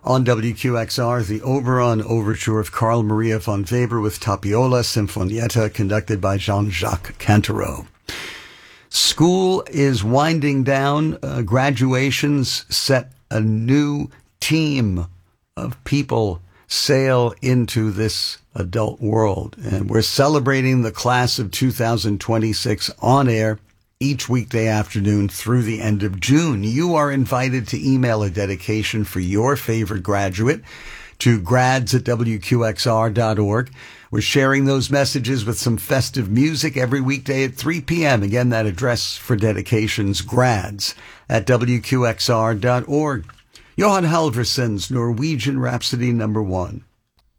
On WQXR, the Oberon Overture of Carl Maria von Weber with Tapiola Sinfonietta, conducted by Jean-Jacques Cantereau. School is winding down. Graduations set a new team of people sail into this adult world. And we're celebrating the class of 2026 on air each weekday afternoon through the end of June. You are invited to email a dedication for your favorite graduate to grads@wqxr.org. We're sharing those messages with some festive music every weekday at 3 p.m. Again, that address for dedications, grads@wqxr.org. Johan Halvorsen's Norwegian Rhapsody No. 1.